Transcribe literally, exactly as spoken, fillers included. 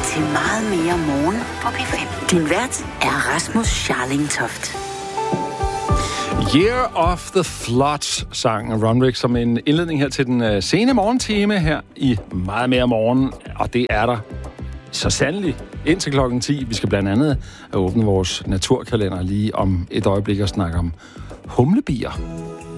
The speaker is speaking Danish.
til Meget mere morgen på P fem. Din vært er Rasmus Scharling-Toft. Year of the Flood sang Runrig som en indledning her til den uh, sene morgentime her i Meget mere morgen. Og det er der så sandelig indtil klokken ti. Vi skal blandt andet åbne vores naturkalender lige om et øjeblik og snakke om humlebier.